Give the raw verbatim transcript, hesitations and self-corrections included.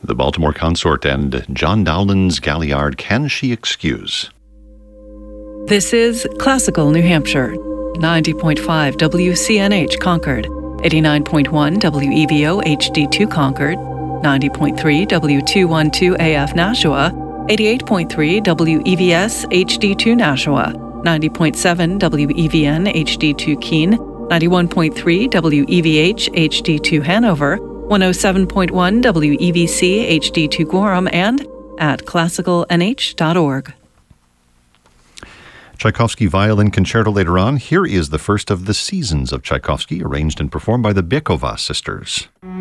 The Baltimore Consort and John Dowland's Galliard, Can She Excuse? This is Classical New Hampshire, ninety point five W C N H Concord, eighty-nine point one W E V O H D two Concord, ninety point three W two twelve A F Nashua, eighty-eight point three W E V S H D two Nashua, ninety point seven W E V N H D two Keene, ninety-one point three W E V H H D two Hanover, one oh seven point one W E V C H D two Gorham, and at classical n h dot org. Tchaikovsky Violin Concerto later on. Here is the first of the seasons of Tchaikovsky, arranged and performed by the Byakova sisters.